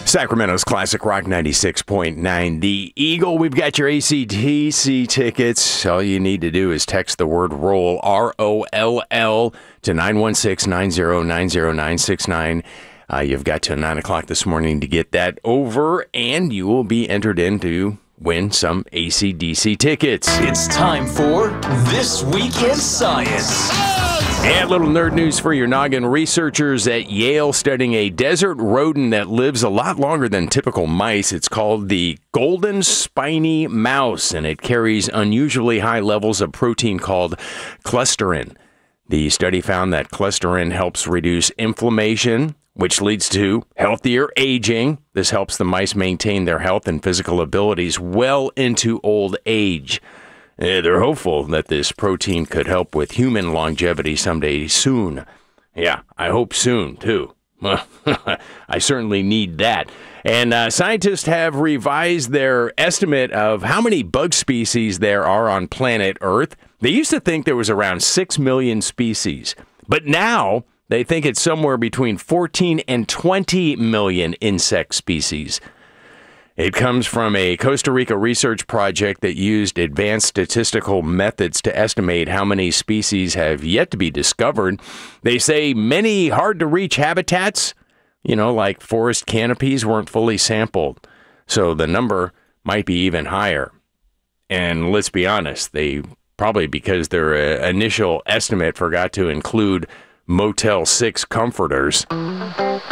Sacramento's Classic Rock 96.9. The Eagle, we've got your AC/DC tickets. All you need to do is text the word ROLL, ROLL, to 916-9090969. You've got till 9 o'clock this morning to get that over, and you will be entered in to win some AC/DC tickets. It's time for This Week in Science. And little nerd news for your noggin. Researchers at Yale studying a desert rodent that lives a lot longer than typical mice. It's called the golden spiny mouse, and it carries unusually high levels of protein called clusterin. The study found that clusterin helps reduce inflammation, which leads to healthier aging. This helps the mice maintain their health and physical abilities well into old age. They're hopeful that this protein could help with human longevity someday soon. Yeah, I hope soon, too. I certainly need that. And scientists have revised their estimate of how many bug species there are on planet Earth. They used to think there was around 6 million species, but now they think it's somewhere between 14 and 20 million insect species. It comes from a Costa Rica research project that used advanced statistical methods to estimate how many species have yet to be discovered. They say many hard-to-reach habitats, like forest canopies, weren't fully sampled. So the number might be even higher. And let's be honest, they probably because their initial estimate forgot to include Motel 6 comforters.